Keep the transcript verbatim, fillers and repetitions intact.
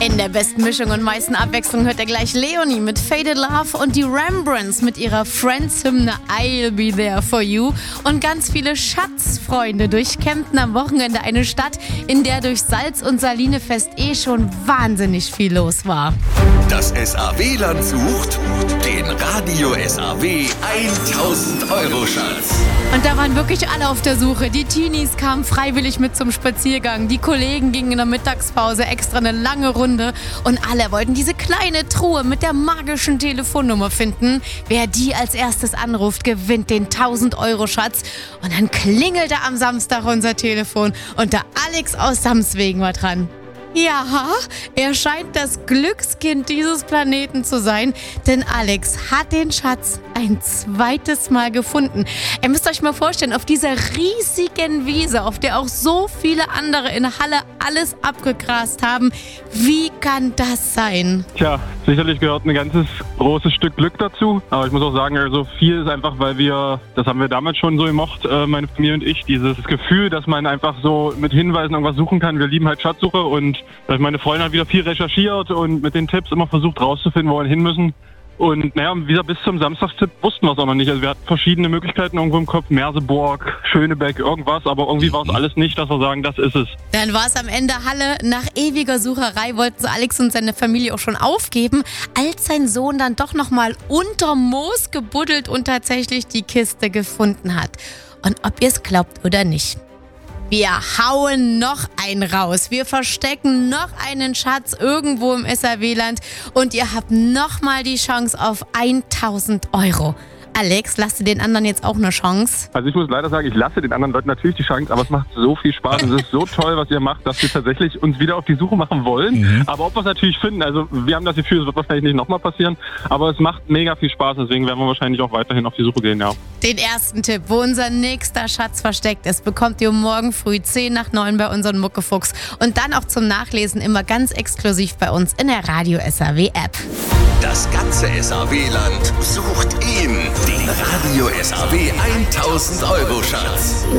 In der besten Mischung und meisten Abwechslung hört ihr gleich Leonie mit Faded Love und die Rembrandts mit ihrer Friends-Hymne I'll Be There For You und ganz viele Schatzfreunde durchkämmten am Wochenende eine Stadt, in der durch Salz- und Salinefest eh schon wahnsinnig viel los war. Das S A W-Land sucht den Radio S A W tausend Euro Schatz. Und da waren wirklich alle auf der Suche. Die Teenies kamen freiwillig mit zum Spaziergang. Die Kollegen gingen in der Mittagspause extra eine lange Runde. Und alle wollten diese kleine Truhe mit der magischen Telefonnummer finden. Wer die als erstes anruft, gewinnt den tausend Euro Schatz. Und dann klingelte am Samstag unser Telefon. Und der Alex aus Samswegen war dran. Ja, er scheint das Glückskind dieses Planeten zu sein, denn Alex hat den Schatz ein zweites Mal gefunden. Ihr müsst euch mal vorstellen, auf dieser riesigen Wiese, auf der auch so viele andere in Halle alles abgegrast haben. Wie kann das sein? Tja, sicherlich gehört ein ganzes großes Stück Glück dazu. Aber ich muss auch sagen, also viel ist einfach, weil wir, das haben wir damals schon so gemocht, meine Familie und ich, dieses Gefühl, dass man einfach so mit Hinweisen irgendwas suchen kann. Wir lieben halt Schatzsuche und meine Freundin hat wieder viel recherchiert und mit den Tipps immer versucht rauszufinden, wo wir hin müssen. Und naja, wieder bis zum Samstagstipp wussten wir es auch noch nicht. Also wir hatten verschiedene Möglichkeiten irgendwo im Kopf, Merseburg, Schönebeck, irgendwas, aber irgendwie war es alles nicht, dass wir sagen, das ist es. Dann war es am Ende Halle. Nach ewiger Sucherei wollten Alex und seine Familie auch schon aufgeben, als sein Sohn dann doch nochmal unter Moos gebuddelt und tatsächlich die Kiste gefunden hat. Und ob ihr es glaubt oder nicht, wir hauen noch einen raus. Wir verstecken noch einen Schatz irgendwo im S A W-Land und ihr habt nochmal die Chance auf tausend Euro. Alex, lasst du den anderen jetzt auch eine Chance? Also ich muss leider sagen, ich lasse den anderen Leuten natürlich die Chance, aber es macht so viel Spaß. Es ist so toll, was ihr macht, dass wir tatsächlich uns wieder auf die Suche machen wollen. Mhm. Aber ob wir es natürlich finden, also wir haben das Gefühl, es wird wahrscheinlich nicht nochmal passieren, aber es macht mega viel Spaß, deswegen werden wir wahrscheinlich auch weiterhin auf die Suche gehen, ja. Den ersten Tipp, wo unser nächster Schatz versteckt ist, bekommt ihr morgen früh zehn nach neun bei unserem Muckefuchs und dann auch zum Nachlesen immer ganz exklusiv bei uns in der Radio S A W App. Das ganze S A W-Land sucht ihn, den Radio S A W tausend Euro Schatz.